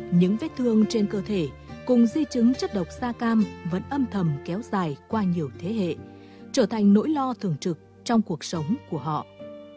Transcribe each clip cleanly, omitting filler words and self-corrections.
Những vết thương trên cơ thể cùng di chứng chất độc da cam vẫn âm thầm kéo dài qua nhiều thế hệ, trở thành nỗi lo thường trực trong cuộc sống của họ.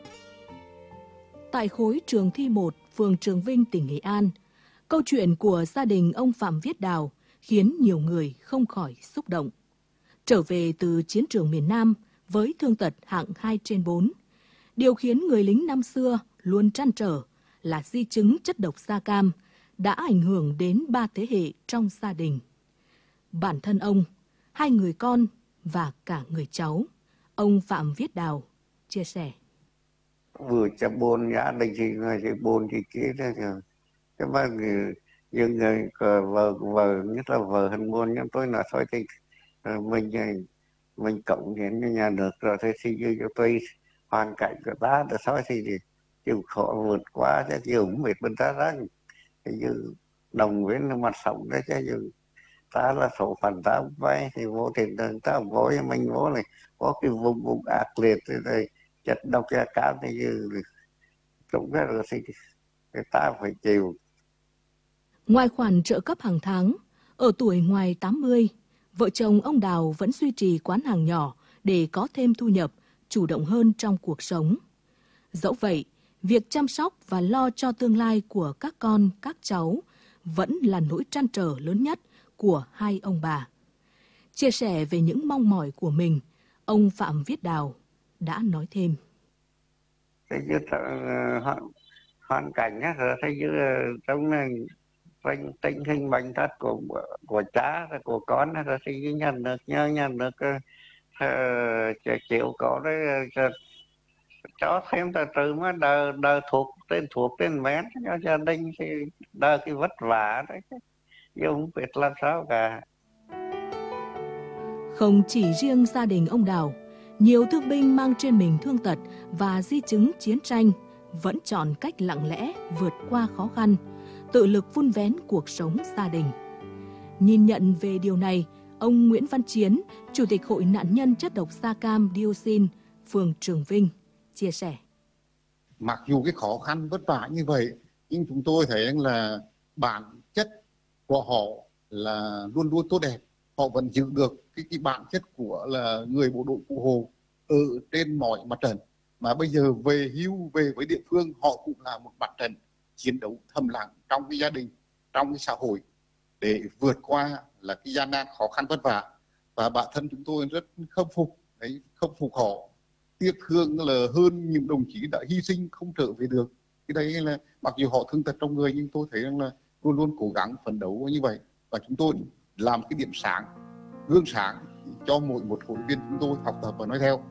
Tại khối Trường Thi 1, phường Trường Vinh, tỉnh Nghệ An, câu chuyện của gia đình ông Phạm Viết Đào khiến nhiều người không khỏi xúc động. Trở về từ chiến trường miền Nam với thương tật hạng 2/4, điều khiến người lính năm xưa luôn trăn trở là di chứng chất độc da cam đã ảnh hưởng đến 3 thế hệ trong gia đình. Bản thân ông, 2 người con và cả người cháu, ông Phạm Viết Đào chia sẻ. Vừa chăm buồn gia đình thì người thì buồn thì kia đó rồi. Cái mà những người vợ nhất là vợ hình buồn, nhưng tôi nói thôi thì mình cộng hiến cho nhà nước rồi thì cho tôi hoàn cảnh của ta để thôi thì chịu khó vượt qua chứ chịu không biết bên ta ra thì như đồng viên mặt sống đấy chứ như ta là số phận ta không vay thì vô tình ta không vô cho mình vô này có cái vùng ác liệt thì chất độc da cam thì như cũng rất là thì ta phải chịu. Ngoài khoản trợ cấp hàng tháng, ở tuổi ngoài 80, vợ chồng ông Đào vẫn duy trì quán hàng nhỏ để có thêm thu nhập, chủ động hơn trong cuộc sống. Dẫu vậy, việc chăm sóc và lo cho tương lai của các con, các cháu vẫn là nỗi trăn trở lớn nhất của 2 ông bà. Chia sẻ về những mong mỏi của mình, ông Phạm Viết Đào đã nói thêm. Thế như hoàn cảnh á, thế như trong tình hình bệnh tật của cha của con rồi thì nhà nước chịu có đấy cho thêm từ từ mà đờ thuốc tên mén cho gia đình thì đờ cái vất vả đấy chứ không biết làm sao cả. Không chỉ riêng gia đình ông Đào, nhiều thương binh mang trên mình thương tật và di chứng chiến tranh vẫn chọn cách lặng lẽ vượt qua khó khăn, tự lực vun vén cuộc sống gia đình. Nhìn nhận về điều này, ông Nguyễn Văn Chiến, Chủ tịch Hội nạn nhân chất độc da cam dioxin, phường Trường Vinh, chia sẻ. Mặc dù cái khó khăn vất vả như vậy, nhưng chúng tôi thấy là bản chất của họ là luôn luôn tốt đẹp. Họ vẫn giữ được cái bản chất của là người bộ đội Cụ Hồ ở trên mọi mặt trận. Mà bây giờ về hưu, về với địa phương, họ cũng là một mặt trận chiến đấu thầm lặng trong cái gia đình, trong cái xã hội để vượt qua là cái gian nan khó khăn vất vả. Và bản thân chúng tôi rất khâm phục họ, tiếc thương là hơn những đồng chí đã hy sinh không trở về được. Cái đấy là mặc dù họ thương tật trong người, nhưng tôi thấy rằng là luôn luôn cố gắng phấn đấu như vậy. Và chúng tôi làm cái điểm sáng, gương sáng cho mỗi một hội viên chúng tôi học tập và nói theo.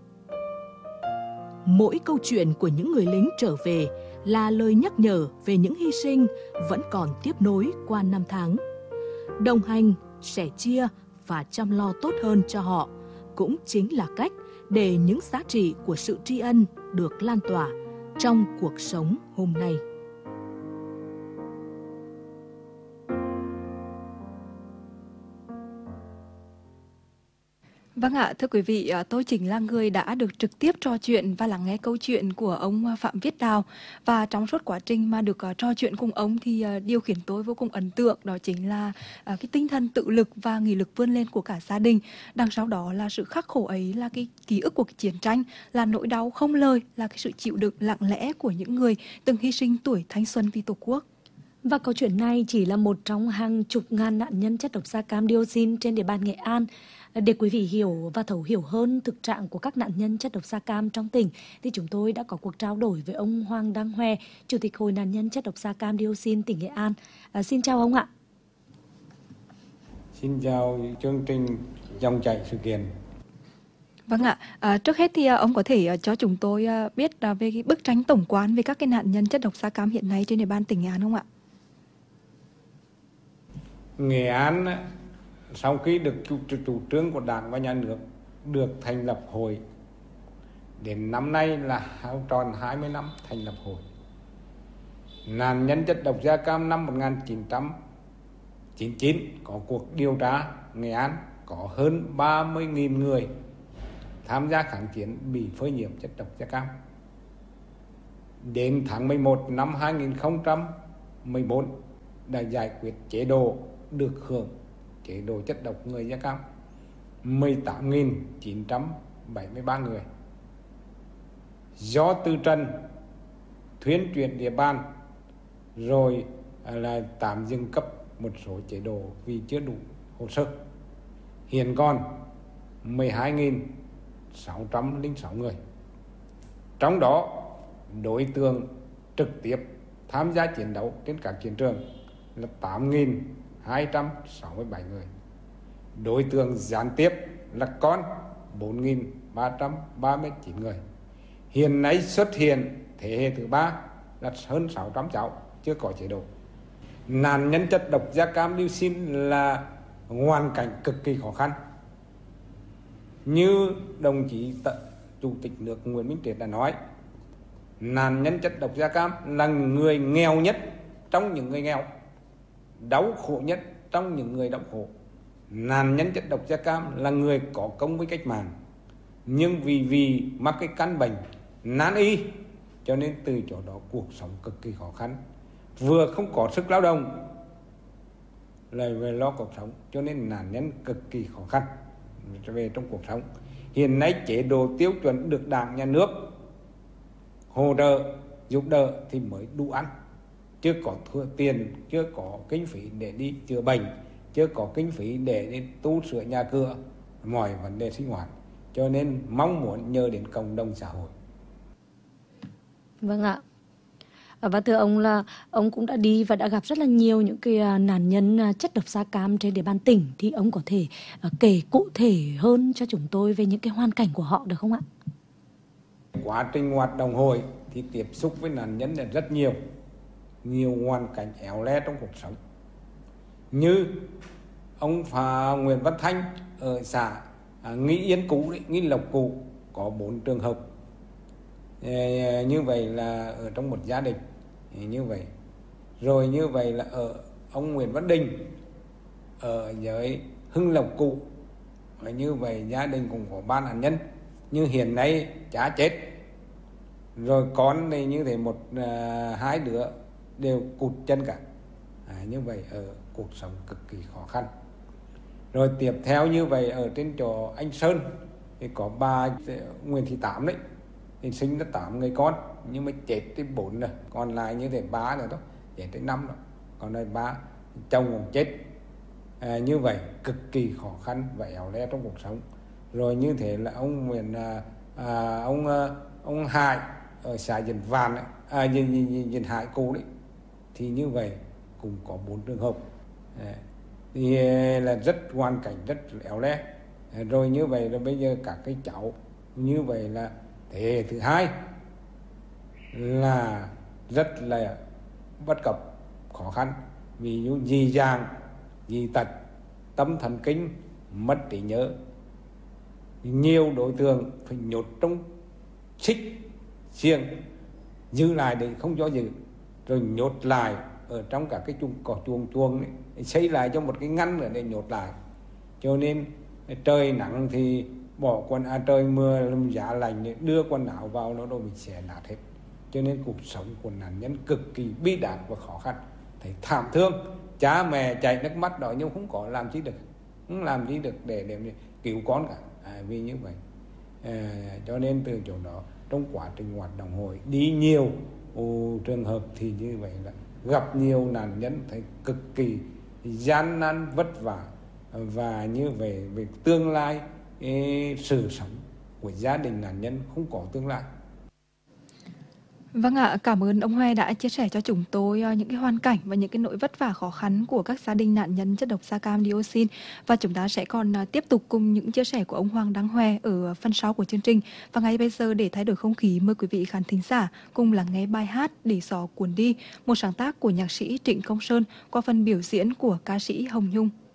Mỗi câu chuyện của những người lính trở về là lời nhắc nhở về những hy sinh vẫn còn tiếp nối qua năm tháng. Đồng hành, sẻ chia và chăm lo tốt hơn cho họ cũng chính là cách để những giá trị của sự tri ân được lan tỏa trong cuộc sống hôm nay. Vâng ạ, thưa quý vị, tôi chính là người đã được trực tiếp trò chuyện và lắng nghe câu chuyện của ông Phạm Viết Đào. Và trong suốt quá trình mà được trò chuyện cùng ông thì điều khiến tôi vô cùng ấn tượng đó chính là cái tinh thần tự lực và nghị lực vươn lên của cả gia đình. Đằng sau đó là sự khắc khổ ấy, là cái ký ức của cái chiến tranh, là nỗi đau không lời, là cái sự chịu đựng lặng lẽ của những người từng hy sinh tuổi thanh xuân vì Tổ quốc. Và câu chuyện này chỉ là một trong hàng chục ngàn nạn nhân chất độc da cam dioxin trên địa bàn Nghệ An. Để quý vị hiểu và thấu hiểu hơn thực trạng của các nạn nhân chất độc da cam trong tỉnh, thì chúng tôi đã có cuộc trao đổi với ông Hoàng Đăng Hoe, Chủ tịch Hội nạn nhân chất độc da cam dioxin tỉnh Nghệ An. Xin chào ông ạ. Xin chào chương trình Dòng chảy sự kiện. Vâng ạ, trước hết thì ông có thể cho chúng tôi biết về cái bức tranh tổng quan về các cái nạn nhân chất độc da cam hiện nay trên địa bàn tỉnh Nghệ An không ạ? Nghệ An sau khi được chủ trương của Đảng và Nhà nước được thành lập hội, đến năm nay là tròn 20 năm thành lập hội. Nạn nhân chất độc da cam năm 1999 có cuộc điều tra. Nghệ An có hơn 30.000 người tham gia kháng chiến bị phơi nhiễm chất độc da cam. Đến tháng 11 năm 2014, đã giải quyết chế độ được hưởng chế độ chất độc người da cam 18.973 người. Do tư trần thuyên chuyển địa bàn rồi là tạm dừng cấp một số chế độ vì chưa đủ hồ sơ. Hiện còn 12.606 người. Trong đó đối tượng trực tiếp tham gia chiến đấu trên các chiến trường là 8.267 người. Đối tượng gián tiếp là còn 4.339 người. Hiện nay xuất hiện thế hệ thứ 3 là hơn 600 cháu chưa có chế độ. Nạn nhân chất độc da cam dioxin là hoàn cảnh cực kỳ khó khăn. Như đồng chí Chủ tịch nước Nguyễn Minh Triết đã nói, nạn nhân chất độc da cam là người nghèo nhất trong những người nghèo, đau khổ nhất trong những người đau khổ. Nạn nhân chất độc da cam là người có công với cách mạng, nhưng vì mắc cái căn bệnh nan y cho nên từ chỗ đó cuộc sống cực kỳ khó khăn, vừa không có sức lao động lại về lo cuộc sống, cho nên nạn nhân cực kỳ khó khăn về trong cuộc sống. Hiện nay chế độ tiêu chuẩn được Đảng, Nhà nước hỗ trợ giúp đỡ thì mới đủ ăn, chưa có tiền, chưa có kinh phí để đi chữa bệnh, chưa có kinh phí để đi tu sửa nhà cửa, mọi vấn đề sinh hoạt, cho nên mong muốn nhờ đến cộng đồng xã hội. Vâng ạ. Và thưa ông là ông cũng đã đi và đã gặp rất là nhiều những cái nạn nhân chất độc da cam trên địa bàn tỉnh, thì ông có thể kể cụ thể hơn cho chúng tôi về những cái hoàn cảnh của họ được không ạ? Quá trình hoạt động hội thì tiếp xúc với nạn nhân là rất nhiều hoàn cảnh éo le trong cuộc sống. Như ông Nguyễn Văn Thanh ở xã Nghi Yên cũ, Nghi Lộc cũ có 4 trường hợp như vậy là ở trong một gia đình như vậy. Rồi như vậy là ở ông Nguyễn Văn Đình ở dưới Hưng Lộc cũ, như vậy gia đình cũng có 3 nạn nhân. Nhưng hiện nay cha chết rồi, con này như thế hai đứa đều cụt chân cả. Như vậy ở cuộc sống cực kỳ khó khăn. Rồi tiếp theo như vậy ở trên chỗ anh Sơn thì có bà Nguyễn Thị Tám đấy, thì sinh ra 8 người con nhưng mà chết tới 4 rồi, còn lại như thế 3 nữa thôi, chết tới 5 rồi, còn đây 3 chồng cũng chết. Như vậy cực kỳ khó khăn và éo le trong cuộc sống. Rồi như thế là ông Nguyễn ông Hải ở xã Dền Vàn Dền Hải cũ đấy, thì như vậy cũng có 4 trường hợp. Thì là rất hoàn cảnh rất éo le. Rồi như vậy là bây giờ các cái cháu như vậy là thế hệ thứ 2 là rất là bất cập, khó khăn, ví dụ dị dạng, dị tật, tâm thần kinh, mất trí nhớ. Nhiều đối tượng phải nhốt trong xích xiềng, giữ lại để không cho giữ, rồi nhốt lại ở trong các cái chuồng ấy, xây lại cho một cái ngăn nữa để nhốt lại. Cho nên trời nắng thì bỏ trời mưa giá lạnh để đưa quần áo vào nó bị xé nát hết. Cho nên cuộc sống của nạn nhân cực kỳ bi đát và khó khăn, thấy thảm thương. Cha mẹ chảy nước mắt đó nhưng không có làm gì được, không làm gì được để cứu con cả. Vì như vậy cho nên từ chỗ đó trong quá trình hoạt động hội đi nhiều trường hợp thì như vậy là gặp nhiều nạn nhân thấy cực kỳ gian nan vất vả, và như vậy về tương lai sự sống của gia đình nạn nhân không có tương lai. Vâng ạ, cảm ơn ông Hoe đã chia sẻ cho chúng tôi những cái hoàn cảnh và những cái nỗi vất vả khó khăn của các gia đình nạn nhân chất độc da cam dioxin. Và chúng ta sẽ còn tiếp tục cùng những chia sẻ của ông Hoàng Đăng Hoe ở phần sau của chương trình. Và ngay bây giờ để thay đổi không khí, mời quý vị khán thính giả cùng lắng nghe bài hát Để Gió Cuốn Đi, một sáng tác của nhạc sĩ Trịnh Công Sơn qua phần biểu diễn của ca sĩ Hồng Nhung.